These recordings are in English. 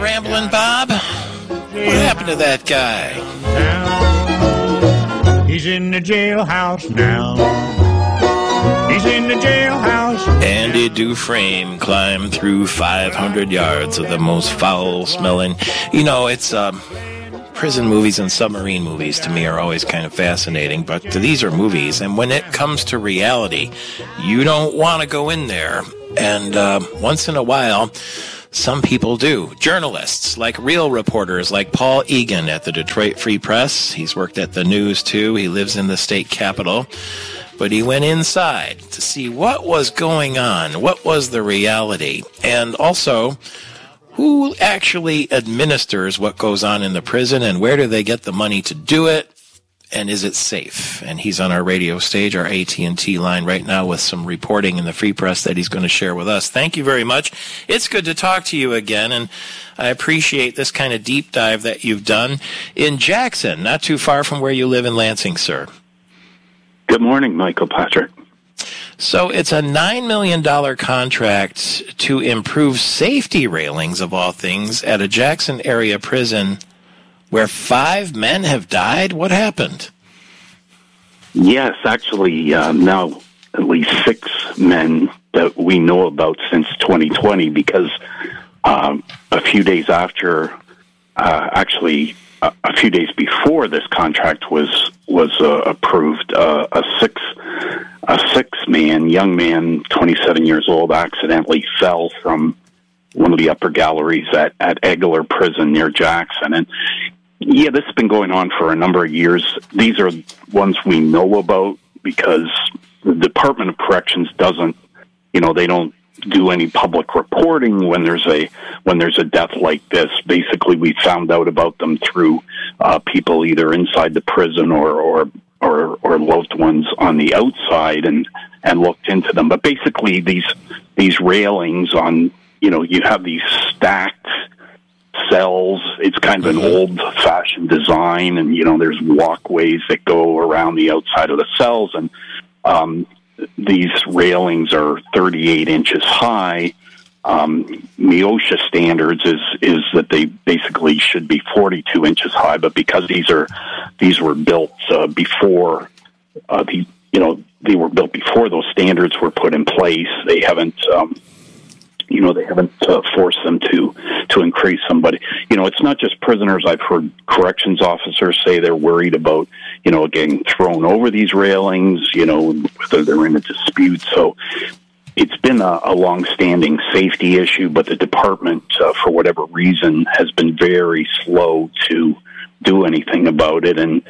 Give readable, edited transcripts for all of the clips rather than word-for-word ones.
Ramblin' Bob? What happened to that guy? He's in the jailhouse now. He's in the jailhouse. Andy Dufresne climbed through 500 yards of the most foul-smelling... You know, it's... prison movies and submarine movies, to me, are always kind of fascinating, but these are movies, and when it comes to reality, you don't want to go in there. And once in a while... some people do. Journalists, like real reporters, like Paul Egan at the Detroit Free Press. He's worked at the News, too. He lives in the state capitol. But he went inside to see what was going on, what was the reality, and also who actually administers what goes on in the prison, and where do they get the money to do it, and is it safe? And he's on our radio stage, our AT&T line right now, with some reporting in the Free Press that he's going to share with us. Thank you very much. It's good to talk to you again, and I appreciate this kind of deep dive that you've done in Jackson, not too far from where you live in Lansing, sir. Good morning, Michael Patrick. So it's a $9 million contract to improve safety railings, of all things, at a Jackson area prison where 5 men have died? What happened? Yes, actually, now at least 6 men that we know about since 2020, because a few days after, actually a few days before this contract was approved, a six-man, young man, 27 years old, accidentally fell from one of the upper galleries at Egler Prison near Jackson. And yeah, this has been going on for a number of years. These are ones we know about because the Department of Corrections doesn't, they don't do any public reporting when there's a death like this. Basically, we found out about them through people either inside the prison or loved ones on the outside and looked into them. But basically, these railings on, you have these stacked cells. It's kind of an old-fashioned design, and there's walkways that go around the outside of the cells, and these railings are 38 inches high. MIOSHA standards is that they basically should be 42 inches high, but because these were built before they were built before those standards were put in place, they haven't. They haven't forced them to increase them. But, it's not just prisoners. I've heard corrections officers say they're worried about, getting thrown over these railings, whether they're in a dispute. So it's been a long-standing safety issue, but the department, for whatever reason, has been very slow to do anything about it. And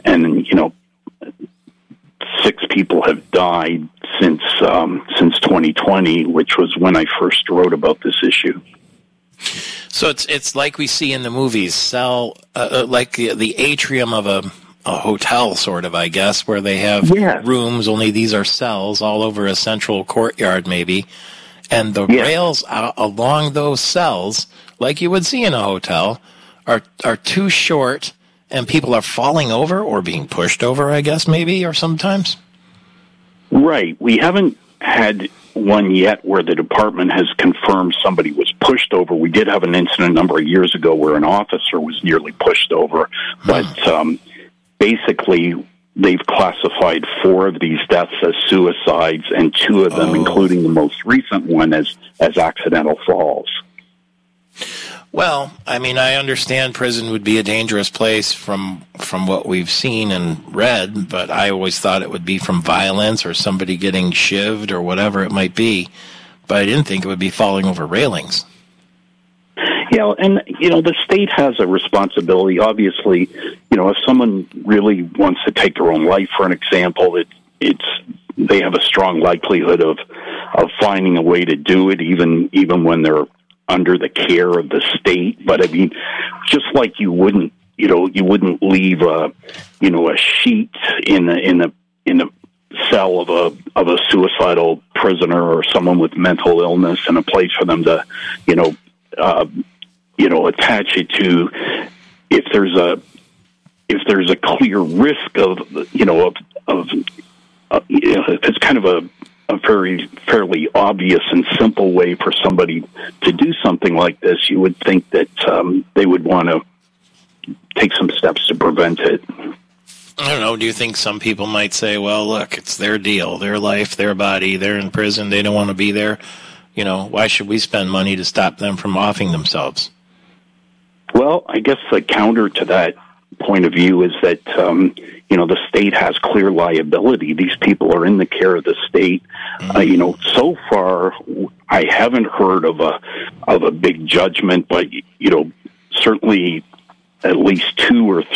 6 people have died since 2020, which was when I first wrote about this issue. So it's like we see in the movies, like the atrium of a hotel, sort of, I guess, where they have rooms, only these are cells all over a central courtyard, maybe. And the rails along those cells, like you would see in a hotel, are too short, and people are falling over or being pushed over, I guess, maybe, or sometimes? Right. We haven't had one yet where the department has confirmed somebody was pushed over. We did have an incident a number of years ago where an officer was nearly pushed over. But basically, they've classified 4 of these deaths as suicides and 2 of them, including the most recent one, as accidental falls. Well, I mean, I understand prison would be a dangerous place from what we've seen and read, but I always thought it would be from violence or somebody getting shivved or whatever it might be. But I didn't think it would be falling over railings. Yeah, and, the state has a responsibility. Obviously, if someone really wants to take their own life, for an example, they have a strong likelihood of finding a way to do it, even when they're under the care of the state. But I mean, just like you wouldn't leave a sheet in a cell of a suicidal prisoner or someone with mental illness in a place for them to attach it to, if there's a clear risk of if it's kind of a fairly obvious and simple way for somebody to do something like this, you would think that they would want to take some steps to prevent it. I don't know. Do you think some people might say, well, look, it's their deal, their life, their body, they're in prison, they don't want to be there. You know, why should we spend money to stop them from offing themselves? Well, I guess the counter to that point of view is that, the state has clear liability. These people are in the care of the state. So far, I haven't heard of a big judgment, but, certainly at least 2 or